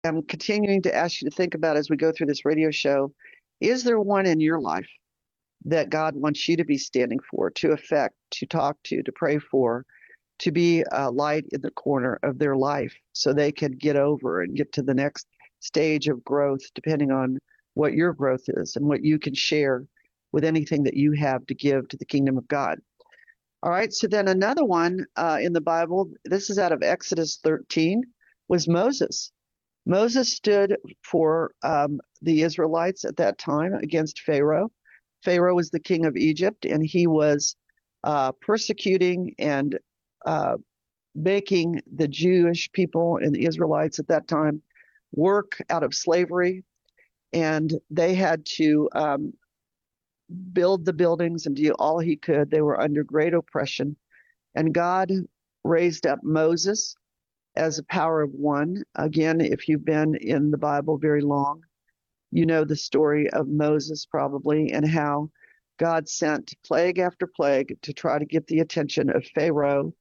I'm continuing to ask you to think about as we go through this radio show, is there one in your life that God wants you to be standing for, to affect, to talk to pray for, to be a light in the corner of their life so they can get over and get to the next stage of growth, depending on what your growth is and what you can share with anything that you have to give to the kingdom of God. All right, so then another one in the Bible, this is out of Exodus 13, was Moses. Moses stood for the Israelites at that time against Pharaoh. Pharaoh was the king of Egypt, and he was persecuting and making the Jewish people and the Israelites at that time work out of slavery. And they had to build the buildings and do all he could. They were under great oppression. And God raised up Moses as a power of one. Again, if you've been in the Bible very long, you know the story of Moses probably, and how God sent plague after plague to try to get the attention of Pharaoh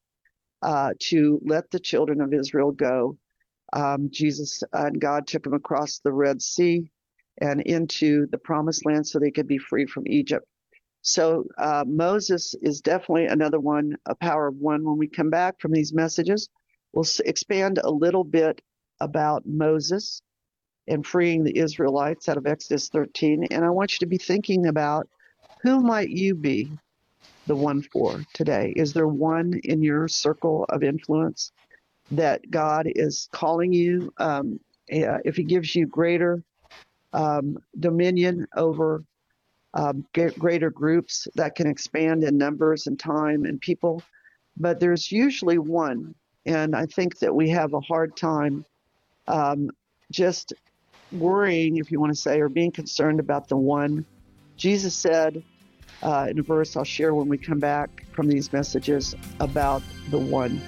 to let the children of Israel go. Jesus and God took them across the Red Sea and into the Promised Land so they could be free from Egypt. So Moses is definitely another one, a power of one. When we come back from these messages, we'll expand a little bit about Moses and freeing the Israelites out of Exodus 13. And I want you to be thinking about, who might you be the one for today? Is there one in your circle of influence that God is calling you? If he gives you greater dominion over greater groups, that can expand in numbers and time and people. But there's usually one. And I think that we have a hard time just worrying, if you want to say, or being concerned about the one. Jesus said in a verse I'll share when we come back from these messages about the one.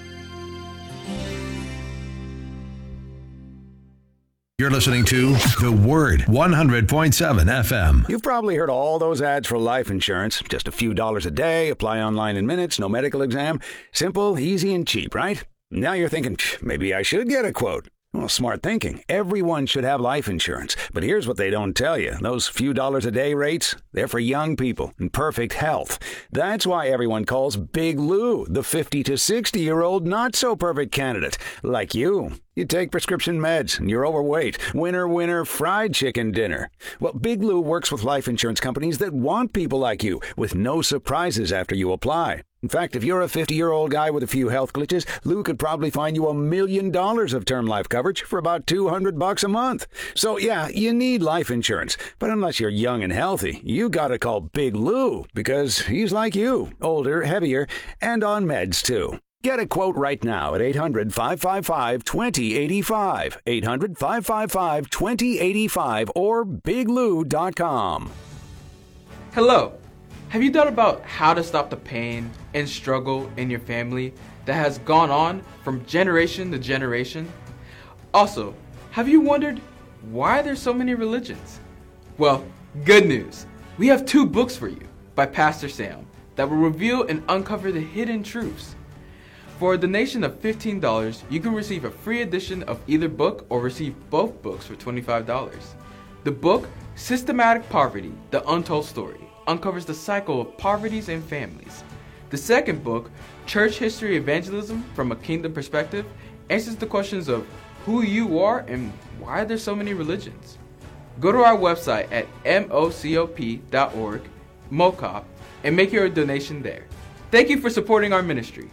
You're listening to The Word 100.7 FM. You've probably heard all those ads for life insurance. Just a few dollars a day, apply online in minutes, no medical exam. Simple, easy, and cheap, right? Now you're thinking, maybe I should get a quote. Well, smart thinking. Everyone should have life insurance. But here's what they don't tell you. Those few dollars a day rates, they're for young people in perfect health. That's why everyone calls Big Lou the 50 to 60-year-old not-so-perfect candidate, like you. You take prescription meds and you're overweight. Winner, winner, fried chicken dinner. Well, Big Lou works with life insurance companies that want people like you, with no surprises after you apply. In fact, if you're a 50-year-old guy with a few health glitches, Lou could probably find you $1 million of term life coverage for about $200 a month. So yeah, you need life insurance. But unless you're young and healthy, you gotta call Big Lou, because he's like you, older, heavier, and on meds too. Get a quote right now at 800-555-2085, 800-555-2085, or biglou.com. Hello. Have you thought about how to stop the pain and struggle in your family that has gone on from generation to generation? Also, have you wondered why there's so many religions? Well, good news. We have 2 books for you by Pastor Sam that will reveal and uncover the hidden truths. For a donation of $15, you can receive a free edition of either book or receive both books for $25. The book, Systematic Poverty, The Untold Story, uncovers the cycle of poverties and families. The second book, Church History Evangelism from a Kingdom Perspective, answers the questions of who you are and why there's so many religions. Go to our website at mocop.org, MOCOP, and make your donation there. Thank you for supporting our ministry.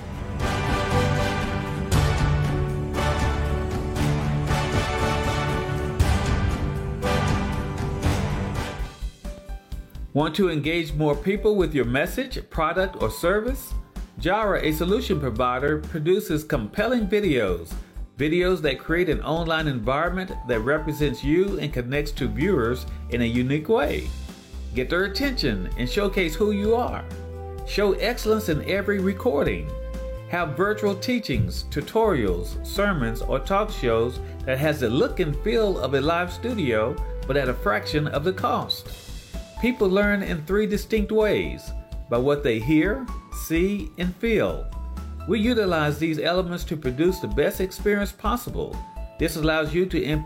Want to engage more people with your message, product, or service? Jara, a solution provider, produces compelling videos that create an online environment that represents you and connects to viewers in a unique way. Get their attention and showcase who you are. Show excellence in every recording. Have virtual teachings, tutorials, sermons, or talk shows that has the look and feel of a live studio, but at a fraction of the cost. People learn in 3 distinct ways: by what they hear, see, and feel. We utilize these elements to produce the best experience possible. This allows you to